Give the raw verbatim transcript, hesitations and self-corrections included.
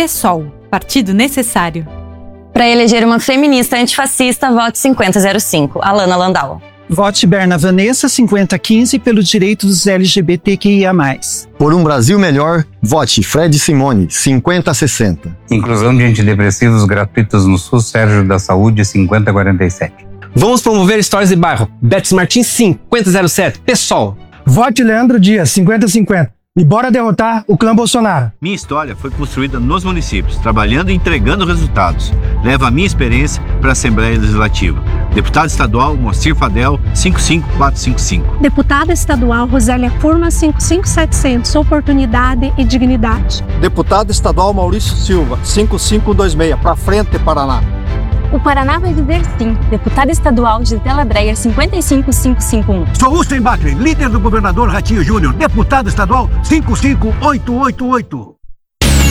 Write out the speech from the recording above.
PSOL, Partido Necessário. Para eleger uma feminista antifascista, vote cinquenta zero cinco, Alana Landau. Vote Berna Vanessa cinquenta quinze pelo direito dos L G B T Q I A mais. Por um Brasil melhor, vote Fred Simone cinquenta sessenta. Inclusão de antidepressivos gratuitos no SUS, Sérgio da Saúde cinquenta quarenta e sete. Vamos promover histórias de bairro, Betis Martins cinquenta zero sete, PSOL. Vote Leandro Dias cinquenta cinquenta. E bora derrotar o clã Bolsonaro. Minha história foi construída nos municípios, trabalhando e entregando resultados. Levo a minha experiência para a Assembleia Legislativa. Deputado estadual Moacir Fadel, cinco cinco quatro cinco cinco. Deputada estadual Rosélia Furma, cinco cinco setecentos, Oportunidade e Dignidade. Deputado estadual Maurício Silva, cinco cinco dois seis, para frente, Paraná. O Paraná vai dizer sim. Deputada estadual Gisela Dreyer, cinquenta e cinco cinco cinco um. Sou Ustem Bacri, líder do governador Ratinho Júnior, deputado estadual cinco cinco oito oito oito.